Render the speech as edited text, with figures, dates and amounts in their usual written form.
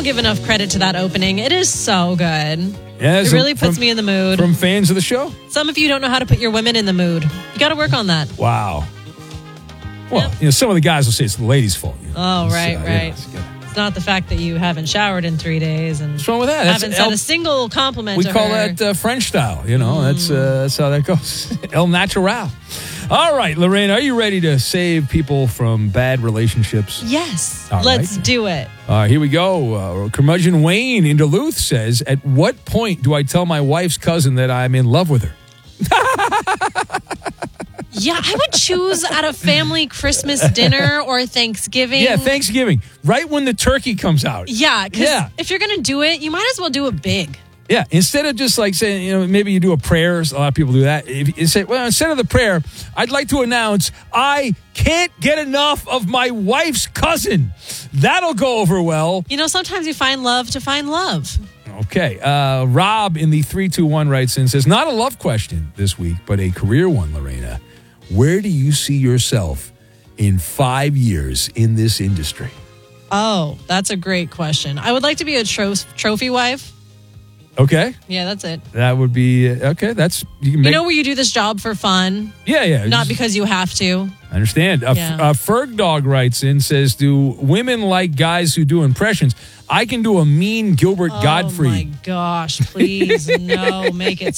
don't give enough credit to that opening. It is so good. Yeah, It really puts me in the mood. From fans of the show? Some of you don't know how to put your women in the mood. You got to work on that. Wow. Well, some of the guys will say it's the ladies' fault. Oh, right. It's not the fact that you haven't showered in 3 days and what's wrong with that? Haven't said a single compliment we to call her. that French style. That's how that goes. El natural. All right, Lorraine, are you ready to save people from bad relationships? Yes. All Let's right. do it. Here we go. Curmudgeon Wayne in Duluth says, at what point do I tell my wife's cousin that I'm in love with her? Yeah, I would choose at a family Christmas dinner or Thanksgiving. Yeah, Thanksgiving. Right when the turkey comes out. Yeah, because if you're going to do it, you might as well do it big. Yeah, instead of just like saying, maybe you do a prayer. A lot of people do that. If you say, well, instead of the prayer, I'd like to announce I can't get enough of my wife's cousin. That'll go over well. Sometimes you find love to find love. Okay. Rob in the 321 writes in, says, not a love question this week, but a career one, Lorena. Where do you see yourself in 5 years in this industry? Oh, that's a great question. I would like to be a trophy wife. Okay. Yeah, that's it. That would be, okay. That's, where you do this job for fun. Yeah. Not because you have to. I understand. Ferg Dog writes in, says, do women like guys who do impressions? I can do a mean Gilbert Gottfried. Oh, my gosh. Please, no. Make it